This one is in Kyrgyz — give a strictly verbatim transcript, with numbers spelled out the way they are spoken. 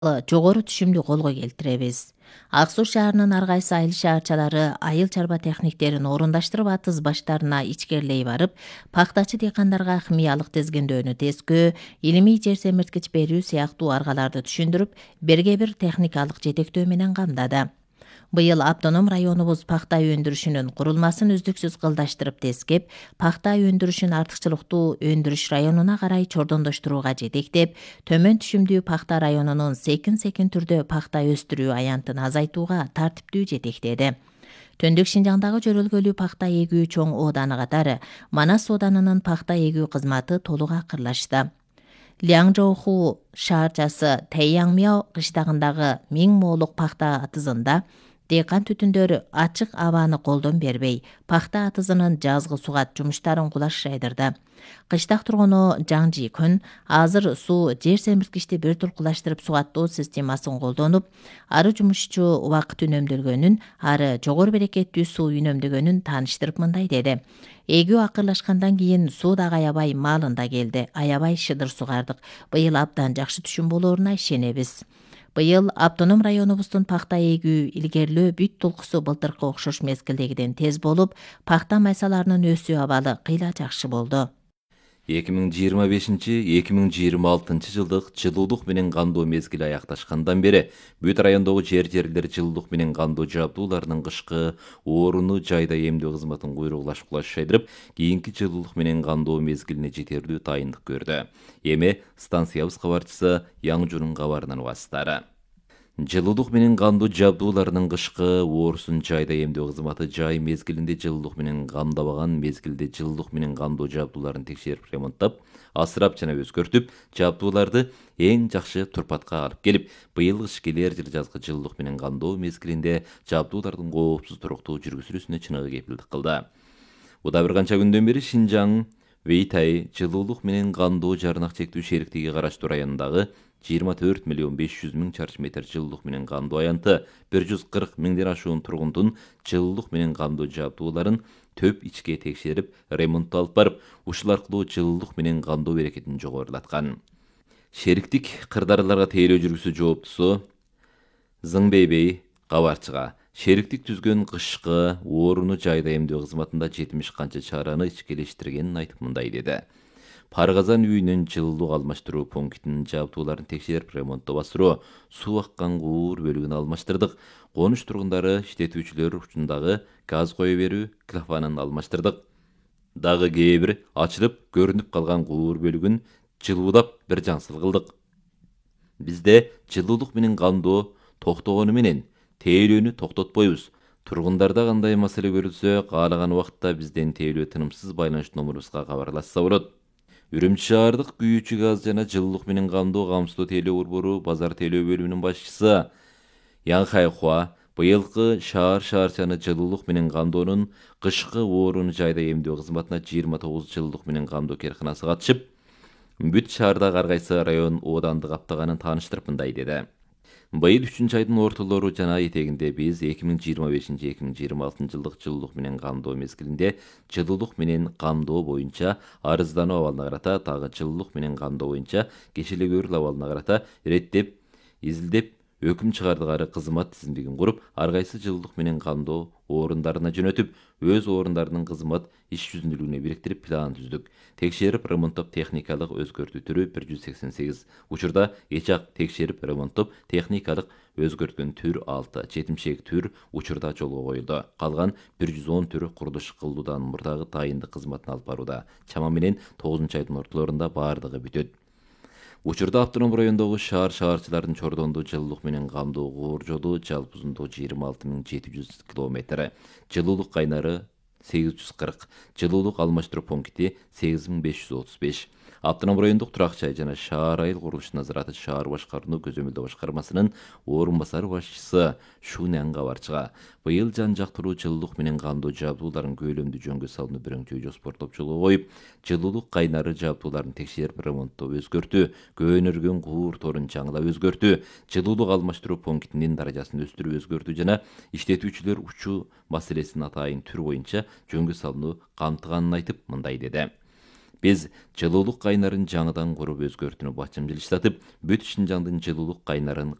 жогору түшүмдү колго келтиребиз. Ак Суу шаарынын ар кайсы айыл шаарчалары айыл чарба техниктерин орундаштырып атыз баштарына ичкерлей барып, пактачы дыйкандарга химиялык тезгендөөнү тескөө, илимий жер семирткич берүү сыяктуу аргаларды түшүндүрүп, берге бир техникалык жетектөө менен камдады. Быйыл автоном районубуз пахта өндүрүшүнүн курулмасын үздүксүз кылдаштырып тескеп, пахта өндүрүшүн артыкчылыктуу өндүрүш районуна карай чордондоштурууга жетектеп, төмөн түшүмдүү пахта районунун секин-секин түрдө пахта өстүрүү аянтын азайтууга тартиптүү жетектеди. Төндүк Шинжаңдагы жөрөлгөлүү пахта эгүү чоң ооданы катары Манас ооданынын пахта эгүү кызматы толук акырлашты. Лянжоуху шаарчасы Тэйяңмяо кыштагындагы миң моолук пахта атызында дыйкан түтүндөрү ачык абаны колдон бербей, пахта атызынын жазгы сугат жумуштарын кулаш жайдырды. Кыштак тургуну Жаң Жи Күн азыр суу жер семирткичти бир туркулаштырып сугаттоо системасын колдонуп, ары жумушчу убакыт үнөмдөлгөнүн, ары жогору берекеттүү суу үнөмдөгөнүн тааныштырып мындай деди. Эгүү акырлашкандан кийин суу дагы аябай маалында келди. Аябай шыдыр сугардык. Быйыл абдан жакшы түшүм болооруна ишенебиз. Быйыл автоном районубуздун пахта эгүү илгерлөө бүт толкусу былтыркы окшош мезгилдегиден тез болуп, пахта майсаларынын өсүү абалы кыйла жакшы болду. эки миң жыйырма бешинчи — эки миң жыйырма алтынчы жылдык жылуулук менен кандоо мезгили аякташкандан бери бүт райондогу жер жерлер жылуулук менен кандоо жабдууларынын кышкы орууну жайда эмдөө кызматын куйругулаш кулаш жайдырып, кийинки жылуулук менен кандоо мезгилине жетерлүү дайындык көрдү. Эми станциябыз кабарчысы Яңжунун кабарынан угасыздар. Жылуулук менен кандоо жабдууларынын кышкы оорусун жайда эмдөө кызматы жай мезгилинде жылуулук менен камдабаган мезгилде жылуулук менен кандоо жабдууларын текшерип ремонттап, асырап жана өзгөртүп, жабдууларды эң жакшы турпатка алып келип, быйылкы кыш келер жыл жазгы жылуулук менен кандоо мезгилинде жабдуулардын коопсуз туруктуу жүргүзүлүүсүнө чыныгы кепилдик кылды. Буда бир канча күндөн бери Шинжаң Вейтай жылуулук менен кандоо жарнак чектүү шериктиги караштуу районундагы жыйырма төрт миллион беш жүз миң чарчы метр жылуулук менен кандоо аянты, бир жүз кырк миңден ашуун тургундун жылуулук менен кандоо жабдууларын төп ичке текшерип, ремонт алып барып, ушул аркылуу жылуулук менен кандоо берекетин жогорулаткан. Шериктик кырдаарларга тейлөө жүргүсү жооптусу Зыңбейбей кабарчыга шериктик түзгөн кышкы орууну жайда эмдөө кызматында жетимиш канча чараны ичкелештиргенин айтып мындай деди. Паргазан үйүнүн жылуулук алмаштыруу пунктинин жабдууларын текшерип ремонттоо басыруу, суу аккан куур бөлүгүн алмаштырдык. Конуш тургундары иштетүүчүлөр учундагы газ кое берүү клапанын алмаштырдык. Дагы кээ бир ачылып көрүнүп калган куур бөлүгүн жылуулап бир жаңсыл кылдык. Бизде жылуулук менен кандоо токтогону менен тейлөөнү токтотпойбуз. Тургундарда кандай маселе көрүлсө, каалаган убакытта бизден тейлөө тынымсыз байланыш номурубузга кабарлашса болот. Үрүмчү шаардык күйүүчү газ жана жылуулук менен кандоо камсыздоо тейлөө борбору базар тейлөө бөлүмүнүн башчысы Яң Хайхуа быйылкы шаар шаарчаны жылуулук менен кандоонун кышкы орууну жайда эмдөө кызматына жыйырма тогуз жылуулук менен кандоо керканасы катышып, бүт шаардагы ар кайсы район ооданды каптаганын тааныштырып мындай деди. Быйыл үчүнчү айдын ортолору жана этегинде биз эки миң жыйырма бешинчи — эки миң жыйырма алтынчы жылдык жылуулук менен камдоо мезгилинде жылуулук менен камдоо боюнча арыздануу абалына карата, дагы жылуулук менен камдоо боюнча кечиле көрүл абалына карата иреттеп, изилдеп, өкүм чыгардыгары кызмат тизимдигин куруп, ар кайсы жылуулук менен камдоо орундарына жөнөтүп, өз орундарынын кызмат иш жүзүндүүлүгүнө бириктирип план түздүк. Текшерип, ремонттоп, техникалык өзгөртүү түрү бир жүз сексен сегиз, учурда эч-ак текшерип, ремонттоп, техникалык өзгөрткөн түр алты, жетимшек түр учурда жолго коюлду. Калган бир жүз он түрү курулуш кылуудан мурдагы дайындык кызматын алып барууда. Чама менен тогузунчу айдын ортолорунда баардыгы бүтөт. Учурда автоном райондогу шаар шаарчылардын чордондуу жылуулук менен камдоо куур жолу жалпы узундугу жыйырма алты миң жети жүз километр, жылуулук кайнары сегиз жүз кырк, жылуулук алмаштыруу пункти сегиз миң беш жүз отуз беш. Автоном райондук турак жай жана шаар айыл курулуш назараты шаар башкарууну көзөмөлдөө башкармасынын орун басары башчысы Шунян кабарчыга быйыл жан жактыруу жылуулук менен камдоо жабдууларын көйлөмдүү жөнгө салууну биринчи жоспортоп жолго коюп, жылуулук кайнары жабдууларын текшерип, ремонттоо, өзгөртүү, көөнөргөн куур торун жаңылап өзгөртүү, жылуулук алмаштыруу пунктинин даражасын өстүрүп өзгөртүү жана иштетүүчүлөр учуу маселесин атайын түр боюнча жөнгө салууну камтыганын айтып мындай деди. Биз жылуулук кайнарын жаңыдан куруп өзгөртүүнү бачымчыл иштатып, бүт Шинжаңдын жылуулук кайнарын